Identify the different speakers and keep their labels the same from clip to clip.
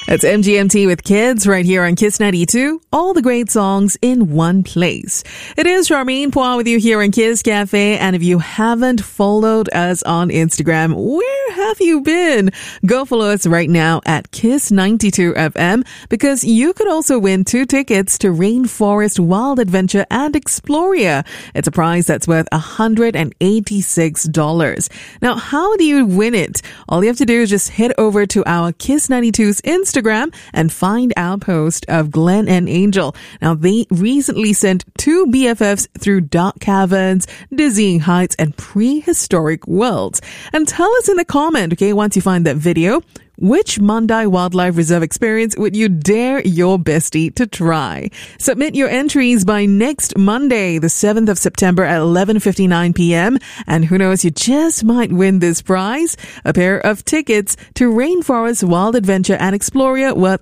Speaker 1: It's MGMT with Kids right here on Kiss 92. All the great songs in one place. It is Charmaine Poir with you here in Kiss Cafe. And if you haven't followed us on Instagram, where have you been? Go follow us right now at Kiss 92 FM because you could also win 2 tickets to Rainforest Wild Adventure and Exploria. It's a prize that's worth $186. Now, how do you win it? All you have to do is just head over to our Kiss 92's Instagram and find our post of Glenn and Angel. Now, they recently sent 2 BFFs through dark caverns, dizzying heights, and prehistoric worlds. And tell us in the comment, okay, once you find that video, which Mandai Wildlife Reserve experience would you dare your bestie to try? Submit your entries by next Monday, the 7th of September at 11:59 p.m. And who knows, you just might win this prize, a pair of tickets to Rainforest Wild Adventure and Exploria worth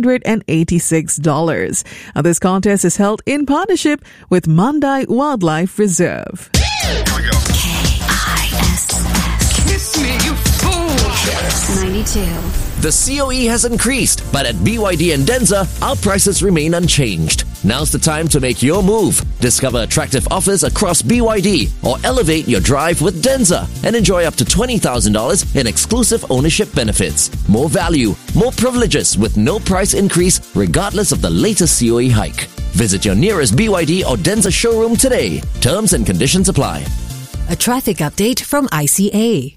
Speaker 1: $186. Now, this contest is held in partnership with Mandai Wildlife Reserve.
Speaker 2: Here we go.
Speaker 3: KISS.
Speaker 2: Kiss me, you fool.
Speaker 3: 92.
Speaker 4: The COE has increased, but at BYD and Denza, our prices remain unchanged. Now's the time to make your move. Discover attractive offers across BYD or elevate your drive with Denza and enjoy up to $20,000 in exclusive ownership benefits. More value, more privileges with no price increase regardless of the latest COE hike. Visit your nearest BYD or Denza showroom today. Terms and conditions apply.
Speaker 5: A traffic update from ICA.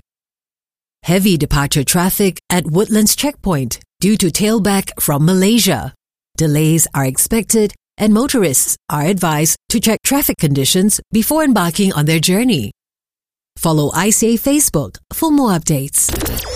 Speaker 5: Heavy departure traffic at Woodlands Checkpoint due to tailback from Malaysia. Delays are expected and motorists are advised to check traffic conditions before embarking on their journey. Follow ICA Facebook for more updates.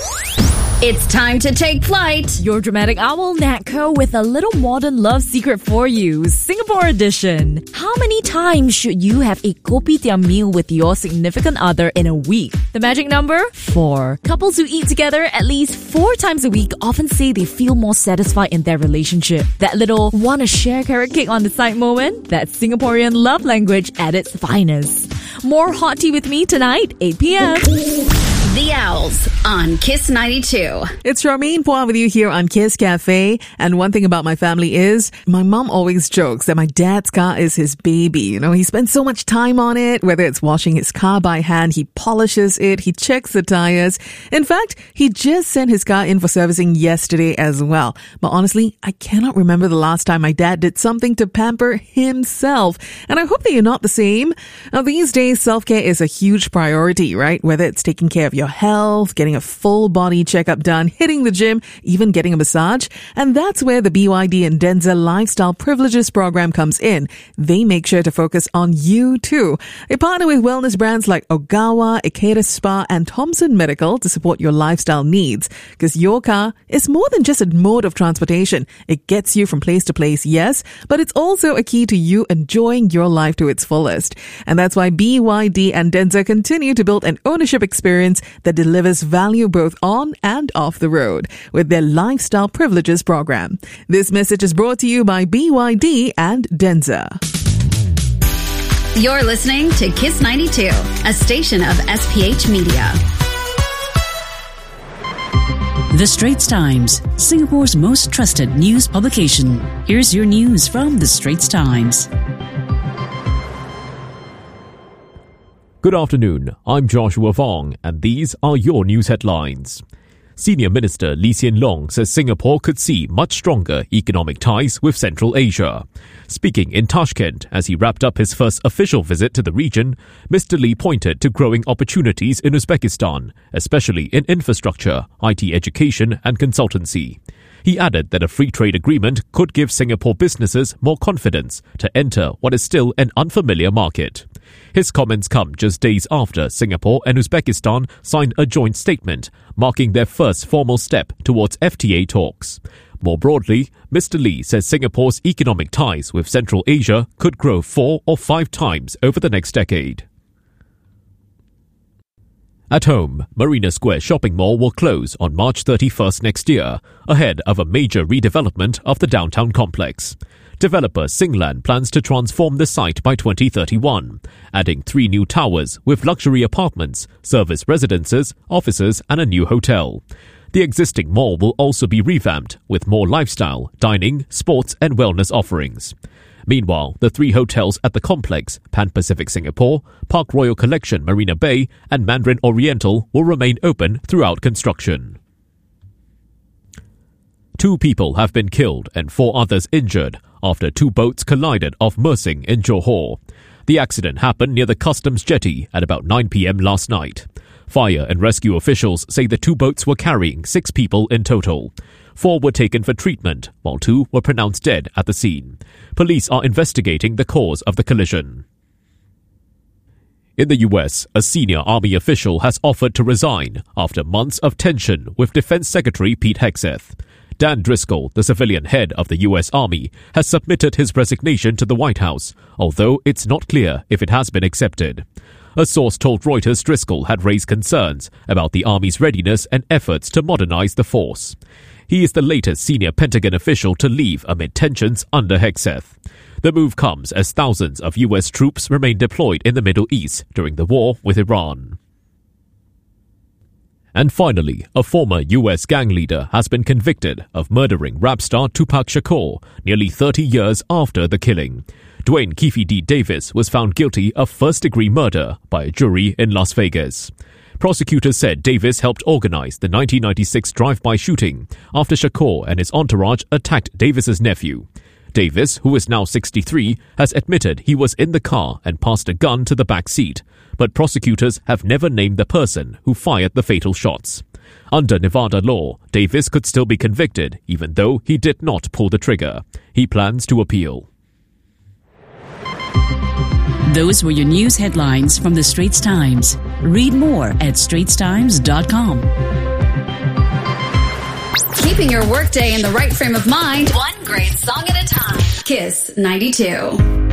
Speaker 3: It's time to take flight.
Speaker 6: Your dramatic owl, Natco, with a little modern love secret for you, Singapore edition. How many times should you have a kopitiam meal with your significant other in a week? The magic number? 4. Couples who eat together at least 4 times a week often say they feel more satisfied in their relationship. That little wanna share carrot cake on the side moment? That's Singaporean love language at its finest. More hot tea with me tonight, 8 p.m.
Speaker 3: The Owls on Kiss 92.
Speaker 1: It's Charmaine Poir with you here on Kiss Cafe. And one thing about my family is my mom always jokes that my dad's car is his baby. You know, he spends so much time on it, whether it's washing his car by hand, he polishes it, he checks the tires. In fact, he just sent his car in for servicing yesterday as well. But honestly, I cannot remember the last time my dad did something to pamper himself. And I hope that you're not the same. Now, these days, self-care is a huge priority, right? Whether it's taking care of your health, getting a full body checkup done, hitting the gym, even getting a massage. And that's where the BYD and Denza Lifestyle Privileges program comes in. They make sure to focus on you too. They partner with wellness brands like Ogawa, Ikeda Spa, and Thompson Medical to support your lifestyle needs. Because your car is more than just a mode of transportation. It gets you from place to place, yes, but it's also a key to you enjoying your life to its fullest. And that's why BYD and Denza continue to build an ownership experience that delivers value both on and off the road with their Lifestyle Privileges program. This message is brought to you by BYD and Denza.
Speaker 3: You're listening to Kiss 92, a station of SPH Media.
Speaker 7: The Straits Times, Singapore's most trusted news publication. Here's your news from The Straits Times.
Speaker 8: Good afternoon, I'm Joshua Fong, and these are your news headlines. Senior Minister Lee Hsien Loong says Singapore could see much stronger economic ties with Central Asia. Speaking in Tashkent as he wrapped up his first official visit to the region, Mr. Lee pointed to growing opportunities in Uzbekistan, especially in infrastructure, IT education and consultancy. He added that a free trade agreement could give Singapore businesses more confidence to enter what is still an unfamiliar market. His comments come just days after Singapore and Uzbekistan signed a joint statement, marking their first formal step towards FTA talks. More broadly, Mr. Lee says Singapore's economic ties with Central Asia could grow 4 or 5 times over the next decade. At home, Marina Square Shopping Mall will close on March 31st next year, ahead of a major redevelopment of the downtown complex. Developer Singland plans to transform the site by 2031, adding 3 new towers with luxury apartments, service residences, offices and a new hotel. The existing mall will also be revamped with more lifestyle, dining, sports and wellness offerings. Meanwhile, the 3 hotels at the complex, Pan Pacific Singapore, Park Royal Collection Marina Bay and Mandarin Oriental, will remain open throughout construction. 2 people have been killed and 4 others injured after 2 boats collided off Mersing in Johor. The accident happened near the customs jetty at about 9 p.m. last night. Fire and rescue officials say the 2 boats were carrying 6 people in total. 4 were taken for treatment, while 2 were pronounced dead at the scene. Police are investigating the cause of the collision. In the US, a senior Army official has offered to resign after months of tension with Defense Secretary Pete Hegseth. Dan Driscoll, the civilian head of the US Army, has submitted his resignation to the White House, although it's not clear if it has been accepted. A source told Reuters Driscoll had raised concerns about the Army's readiness and efforts to modernize the force. He is the latest senior Pentagon official to leave amid tensions under Hegseth. The move comes as thousands of US troops remain deployed in the Middle East during the war with Iran. And finally, a former US gang leader has been convicted of murdering rap star Tupac Shakur nearly 30 years after the killing. Dwayne Keefe D. Davis was found guilty of first-degree murder by a jury in Las Vegas. Prosecutors said Davis helped organize the 1996 drive-by shooting after Shakur and his entourage attacked Davis's nephew. Davis, who is now 63, has admitted he was in the car and passed a gun to the back seat, but prosecutors have never named the person who fired the fatal shots. Under Nevada law, Davis could still be convicted even though he did not pull the trigger. He plans to appeal.
Speaker 7: Those were your news headlines from the Straits Times. Read more at straitstimes.com.
Speaker 3: Keeping your workday in the right frame of mind, one great song at a time. Kiss 92.